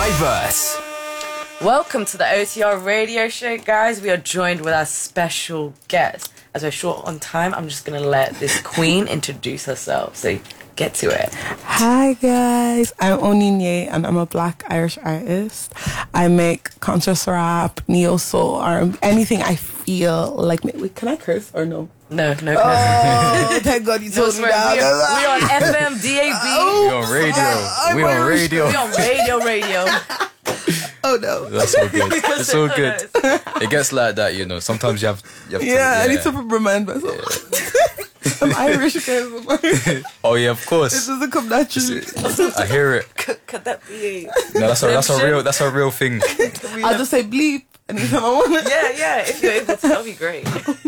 Diverse. Welcome to the OTR radio show, guys. We are joined with our special guest. As we're short on time, I'm just going to let this queen introduce herself. So get to it. Hi guys, I'm Oninye and I'm a Black Irish artist. I make conscious rap, neo soul, or anything I feel like. Wait, can I curse or no? No. Oh, thank God you told me that. We on FM, DAB. We on radio. We on radio. Oh no. That's all good. It's all good. It gets like that, you know. Sometimes you have to. I need to remind myself. I'm Irish, guys. Oh yeah, of It course. doesn't come naturally. I hear it. Could that be? No, that's a real thing. I'll just say bleep anytime I want to. Yeah. If you're able to, that'll be great.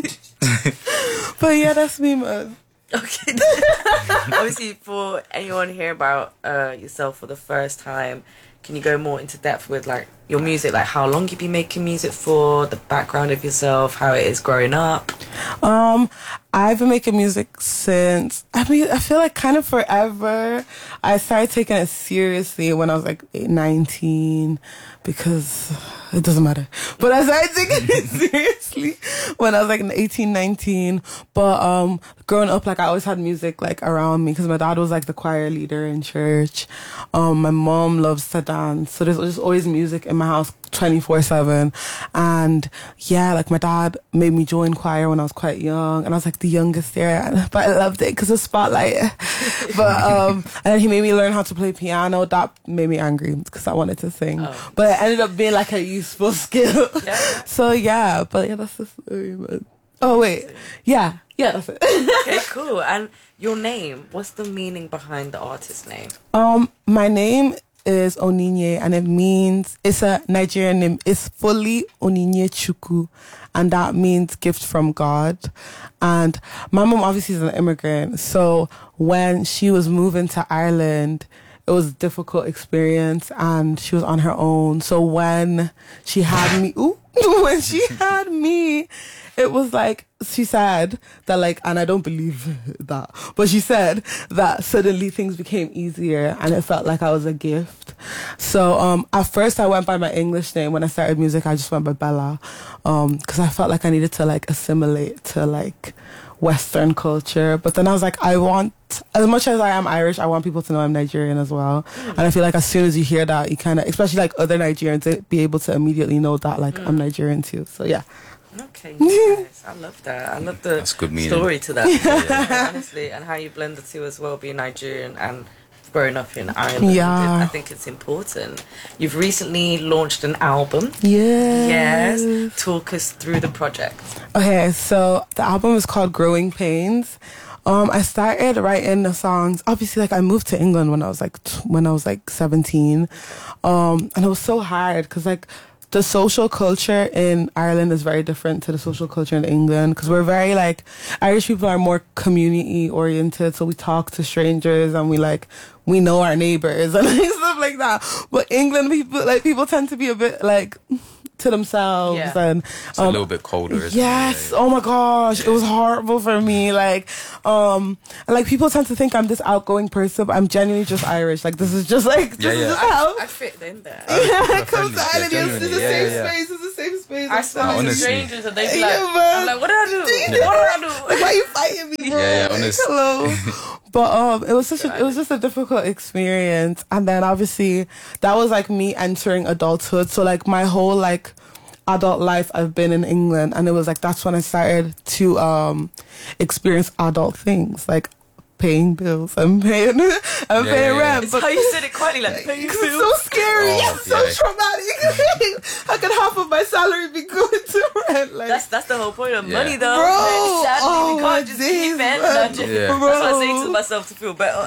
But yeah, that's me, man. Okay. Obviously, for anyone hearing about yourself for the first time, can you go more into depth with like your music, like how long you've been making music for, the background of yourself, how it is growing up? I've been making music since, I feel like kind of forever. I started taking it seriously when I was like 19, because it doesn't matter. But I started taking it seriously when I was like 18, 19. But growing up, like I always had music like around me because my dad was like the choir leader in church. My mom loves to dance, so there's just always music in my house 24/7. And yeah, like my dad made me join choir when I was quite young, and I was like the youngest there, but I loved it because of Spotlight. But and then he made me learn how to play piano. That made me angry because I wanted to sing, but it ended up being like a useful skill. So yeah, but yeah, that's the story, man. Oh wait, yeah, that's it. Okay, cool. And your name, what's the meaning behind the artist name? My name is Oninye, and it's a Nigerian name. It's fully Oninye Chukwu, and that means gift from God. And my mom obviously is an immigrant, so when she was moving to Ireland, it was a difficult experience, and she was on her own. So when she had me, it was like, she said that like, and I don't believe that, but she said that suddenly things became easier and it felt like I was a gift. So at first I went by my English name. When I started music, I just went by Bella, because I felt like I needed to like assimilate to like Western culture. But then I was like, I want, as much as I am Irish, I want people to know I'm Nigerian as well. And I feel like as soon as you hear that, you kind of, especially like other Nigerians, they be able to immediately know that like I'm Nigerian too. So yeah. Okay, nice. I love that. I love the story to that. Yeah, honestly, and how you blend the two as well, being Nigerian and growing up in Ireland. Yeah. I think it's important. You've recently launched an album. Yes. Talk us through the project. Okay, so the album is called Growing Pains. I started writing the songs. Obviously, like I moved to England when I was like 17, and it was so hard because like the social culture in Ireland is very different to the social culture in England, because we're very like, Irish people are more community oriented, so we talk to strangers and we know our neighbors and stuff like that. But England people tend to be a bit like to themselves, and it's a little bit colder, isn't yes. Oh my gosh, it was horrible for me. Like people tend to think I'm this outgoing person, but I'm genuinely just Irish. Like this is just like how I fit in there. I come to Ireland, it's the same space. It's the same space. I saw strangers and they be like, I'm like, what did I do? Why are you fighting me, bro? Yeah, honestly. Hello. But it was just a difficult experience. And then obviously that was like me entering adulthood. So like my whole like adult life I've been in England, and it was like that's when I started to experience adult things like paying bills and paying rent. It's how you said it quietly, like paying bills. It's so scary. It's so traumatic. How can half of my salary be going to rent? Like that's the whole point of money, though. Bro, sadly, we can't just keep it. That's what I say to myself to feel better.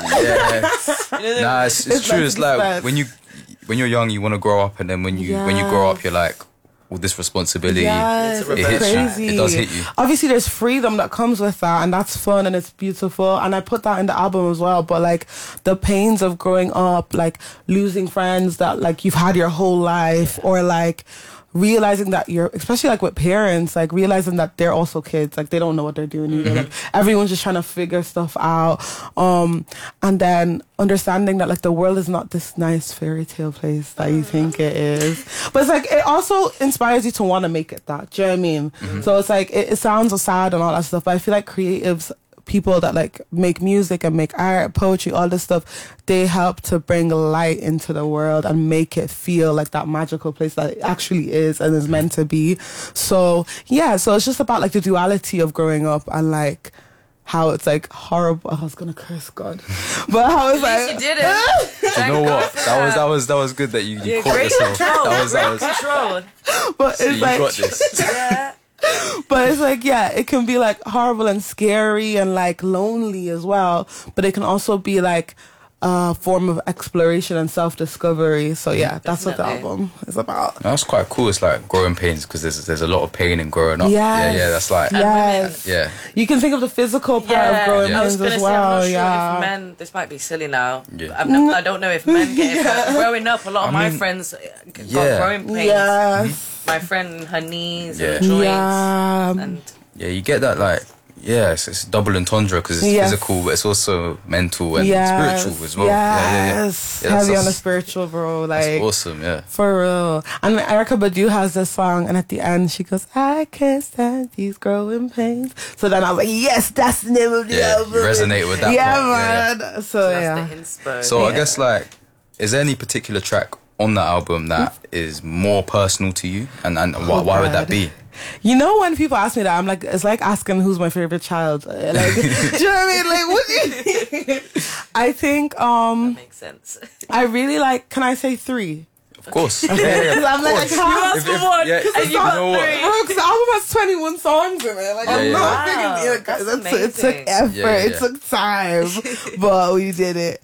Nah, it's true. It's like when you're young, you want to grow up, and then when you grow up, you're like, all this responsibility, it hits crazy. you. It does hit you. Obviously, there's freedom that comes with that, and that's fun and it's beautiful. And I put that in the album as well. But like the pains of growing up, like losing friends that like you've had your whole life, or like realizing that you're, especially like with parents, like realizing that they're also kids, like they don't know what they're doing either. Like everyone's just trying to figure stuff out. And then understanding that like the world is not this nice fairy tale place that you think it is. But it's like, it also inspires you to want to make it that. Do you know what I mean? So it's like, it sounds so sad and all that stuff, but I feel like creatives, people that like make music and make art, poetry, all this stuff, they help to bring light into the world and make it feel like that magical place that it actually is and is meant to be. So yeah, so it's just about like the duality of growing up and like how it's like horrible. I was gonna curse God, but how it's like you did it. You know what? That was good that you caught yourself. That was control. But See, it's you like got this. Yeah. but it's like, yeah, it can be like horrible and scary and like lonely as well, but it can also be like a form of exploration and self-discovery. So yeah, that's what the album is about. That's quite cool. It's like growing pains, because there's a lot of pain in growing up. Yes. Yeah, that's like Yes. yeah. You can think of the physical part of growing I was pains gonna as say, I'm well. not sure Yeah. if men, this might be silly now. Yeah. I don't know if men get it, but growing up, a lot of my friends got growing pains. Yes. My friend, her knees Yeah. and joints. Yeah. And Yeah, you get that like, it's double entendre, because it's physical, but it's also mental and spiritual as well. Yes. Yeah, Heavy that's- on the spiritual, bro. Like, That's awesome, yeah. for real. And Erykah Badu has this song, and at the end she goes, I can't stand these growing pains. So then I was like, yes, that's the name of the album. You resonate with that Yeah, part. man. So yeah. that's the inspo. So I guess like, is there any particular track on that album that is more personal to you, and why would that be? You know, when people ask me that, I'm like, it's like asking who's my favorite child. Like, do you know what I mean? Like, what do you I think, that makes sense. I really like, can I say 3? Of course. Because I'm like, I can't. asked for one, yeah, and you got know what? 3. Bro, because the album has 21 songs in it. Like, I'm not Wow, thinking, that's it took amazing. effort, Yeah. it took time, but we did it.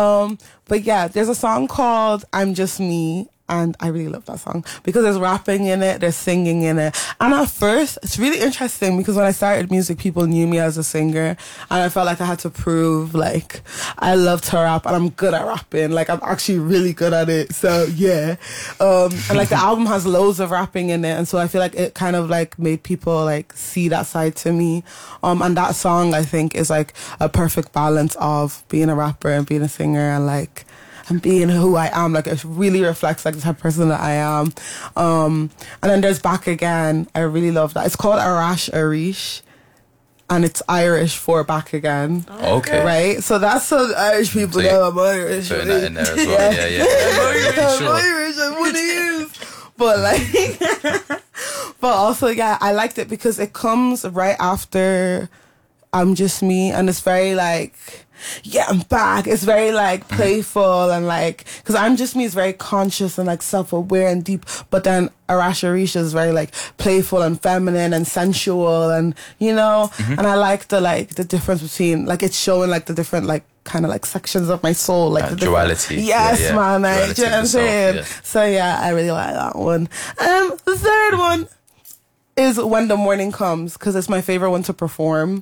But yeah, there's a song called I'm Just Me, and I really love that song because there's rapping in it, there's singing in it. And at first, it's really interesting because when I started music, people knew me as a singer, and I felt like I had to prove, like, I love to rap and I'm good at rapping. Like, I'm actually really good at it. So yeah. And like the album has loads of rapping in it, and so I feel like it kind of like made people like see that side to me. And that song, I think, is like a perfect balance of being a rapper and being a singer and like, and being who I am. Like, it really reflects like the type of person that I am. And then there's Back Again. I really love that. It's called Arash Arish, and it's Irish for back again. Okay. Right? So that's so the Irish people So know I'm Irish. Putting that in there as well. Yeah. I'm Sure. Irish, I wouldn't use. But like, but also, yeah, I liked it because it comes right after I'm Just Me, and it's very like, yeah, I'm back. It's very like playful and like, because I'm Just Me is very conscious and like self-aware and deep, but then Arash Arish is very like playful and feminine and sensual, and you know, and I like the difference between like, it's showing like the different like kind of like sections of my soul, like the duality. Yes, Yeah. man. Like, Duality do you know what I'm of the self, saying? yeah. So yeah, I really like that one. The third one is When the Morning Comes, because it's my favorite one to perform.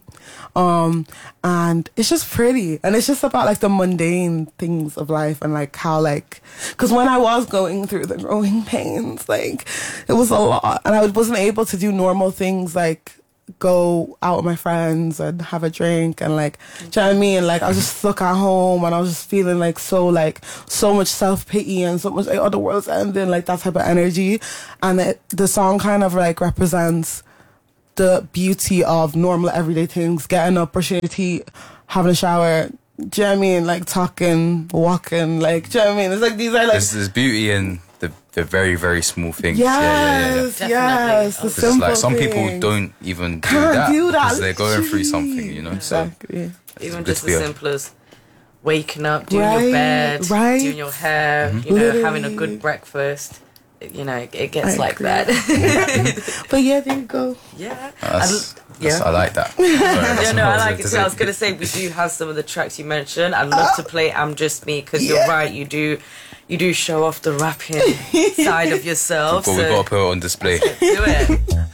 And it's just pretty, and it's just about like the mundane things of life, and like how like, because when I was going through the growing pains, like it was a lot, and I wasn't able to do normal things like go out with my friends and have a drink and like, do you know what I mean? Like, I was just stuck at home, and I was just feeling like so much self-pity and so much like, oh, the world's ending, like that type of energy. And the song kind of like represents the beauty of normal everyday things, getting up, brushing your teeth, having a shower, do you know what I mean? Like talking, walking, like, do you know what I mean? It's like, these are like, There's beauty in the very, very small things. yes, Definitely. yes, the It's simple like some people things. don't even do Can't that, do that because they're going through something, you know. Exactly. Even good just to be as a- simple as waking up, doing Right, your bed, right. doing your hair, you know, Literally. having a good breakfast. You know, it gets I like agree. that. But yeah, there you go. Yeah. I like that. Sorry, Yeah, no, I like it to too. I was say. going to say, we do have some of the tracks you mentioned. I'd love to play I'm Just Me, because you're Yeah. right, you do show off the rapping side of yourself. But we've got to put it on display. Do it.